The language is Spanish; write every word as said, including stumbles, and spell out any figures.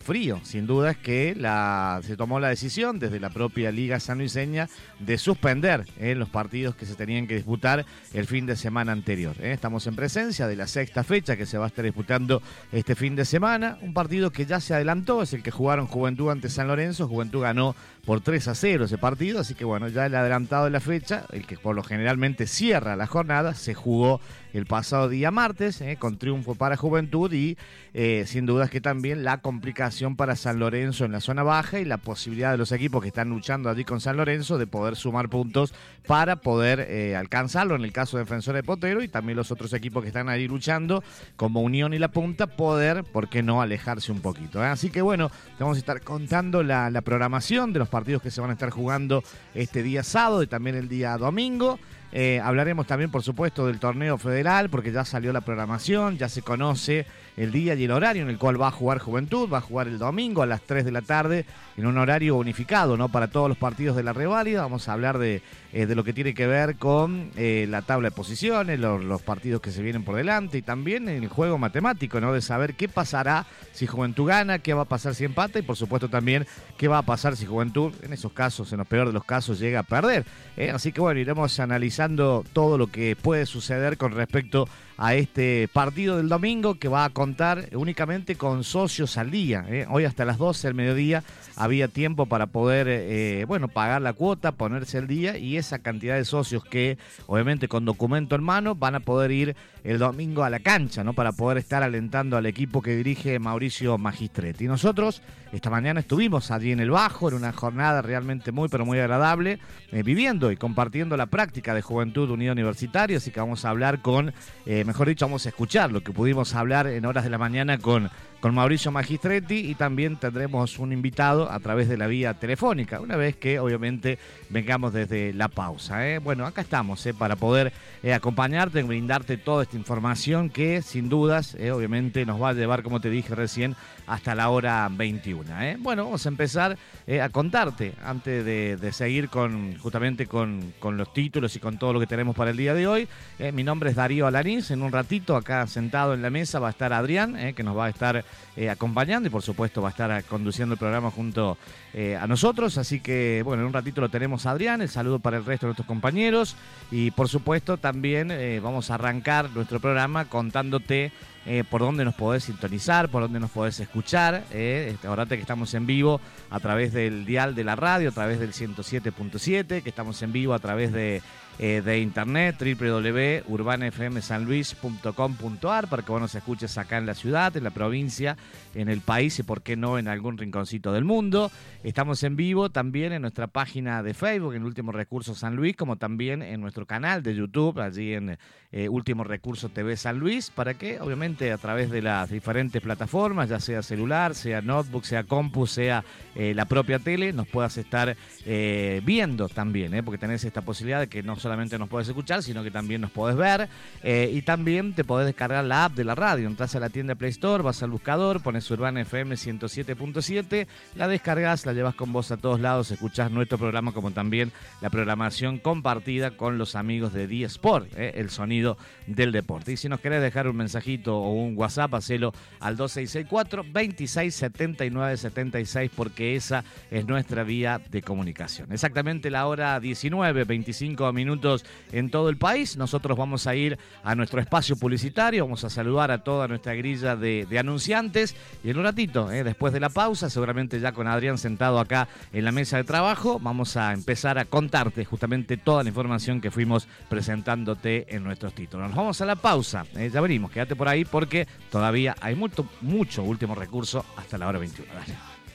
frío. Sin duda es que la, se tomó la decisión desde la propia Liga Sanluiseña de suspender eh, los partidos que se tenían que disputar el fin de semana anterior. Eh. Estamos en presencia de la sexta fecha que se va a estar disputando este fin de semana. Un partido que ya se adelantó, es el que jugaron Juventud ante San Lorenzo. Juventud ganó por tres a cero ese partido, así que bueno, ya el adelantado de la fecha, el que por lo generalmente cierra la jornada, se jugó el pasado día martes, eh, con triunfo para Juventud y eh, sin dudas que también la complicación para San Lorenzo en la zona baja y la posibilidad de los equipos que están luchando allí con San Lorenzo de poder sumar puntos para poder eh, alcanzarlo en el caso de Defensor de Potero, y también los otros equipos que están ahí luchando como Unión y La Punta poder, ¿por qué no?, alejarse un poquito, ¿eh? Así que bueno, vamos a estar contando la, la programación de los partidos que se van a estar jugando este día sábado y también el día domingo. Eh, hablaremos también, por supuesto, del torneo federal, porque ya salió la programación, ya se conoce el día y el horario en el cual va a jugar Juventud. Va a jugar el domingo a las tres de la tarde en un horario unificado, ¿no?, para todos los partidos de la reválida. Vamos a hablar de, eh, de lo que tiene que ver con eh, la tabla de posiciones, los, los partidos que se vienen por delante y también el juego matemático, ¿no?, de saber qué pasará si Juventud gana, qué va a pasar si empata y, por supuesto, también qué va a pasar si Juventud, en esos casos, en los peores de los casos, llega a perder. Eh, así que bueno, iremos analizando todo lo que puede suceder con respecto a este partido del domingo, que va a contar únicamente con socios al día. ¿eh? Hoy hasta las doce del mediodía había tiempo para poder eh, bueno, pagar la cuota, ponerse al día, y esa cantidad de socios que obviamente con documento en mano van a poder ir el domingo a la cancha, ¿no?, para poder estar alentando al equipo que dirige Mauricio Magistretti. Y nosotros esta mañana estuvimos allí en el Bajo, en una jornada realmente muy pero muy agradable, eh, viviendo y compartiendo la práctica de Juventud Unida Universitaria, así que vamos a hablar con, eh, mejor dicho, vamos a escuchar lo que pudimos hablar en horas de la mañana con, con Mauricio Magistretti, y también tendremos un invitado a través de la vía telefónica, una vez que obviamente vengamos desde la pausa. ¿eh? Bueno, acá estamos ¿eh? para poder eh, acompañarte, brindarte toda esta información que sin dudas, eh, obviamente nos va a llevar, como te dije recién, hasta la hora veintiuna. ¿eh? Bueno, vamos a empezar eh, a contarte, antes de, de seguir con justamente con, con los títulos y con todo lo que tenemos para el día de hoy. Eh, mi nombre es Darío Alanís. En un ratito acá sentado en la mesa va a estar Adrián, eh, que nos va a estar eh, acompañando y por supuesto va a estar conduciendo el programa junto eh, a nosotros. Así que bueno, en un ratito lo tenemos a Adrián. El saludo para el resto de nuestros compañeros y por supuesto también eh, vamos a arrancar nuestro programa contándote Eh, por dónde nos podés sintonizar, por dónde nos podés escuchar. Eh. Acordate que estamos en vivo a través del dial de la radio, a través del ciento siete punto siete, que estamos en vivo a través de, eh, de internet, doble u doble u doble u punto urbana f m san luis punto com punto a r, para que vos nos escuches acá en la ciudad, en la provincia, en el país y por qué no en algún rinconcito del mundo. Estamos en vivo también en nuestra página de Facebook, en Último Recurso San Luis, como también en nuestro canal de YouTube, allí en eh, Último Recurso T V San Luis, para que obviamente a través de las diferentes plataformas, ya sea celular, sea notebook, sea compu, sea eh, la propia tele, nos puedas estar eh, viendo también, eh, porque tenés esta posibilidad de que no solamente nos podés escuchar, sino que también nos podés ver, eh, y también te podés descargar la app de la radio. Entras a la tienda Play Store, vas al buscador, pones Urbana F M ciento siete punto siete, la descargas, la llevas con vos a todos lados, escuchás nuestro programa como también la programación compartida con los amigos de D Sport, eh, el sonido del deporte. Y si nos querés dejar un mensajito o un WhatsApp, hacelo al dos seis seis cuatro, veintiséis setenta y nueve setenta y seis, porque esa es nuestra vía de comunicación. Exactamente la hora diecinueve, veinticinco minutos en todo el país. Nosotros vamos a ir a nuestro espacio publicitario, vamos a saludar a toda nuestra grilla de, de anunciantes y en un ratito, eh, después de la pausa, seguramente ya con Adrián sentado acá en la mesa de trabajo, vamos a empezar a contarte justamente toda la información que fuimos presentándote en nuestros títulos. Nos vamos a la pausa, eh, ya venimos, quédate por ahí porque todavía hay mucho, mucho Último Recurso hasta la hora veintiuna. Dale.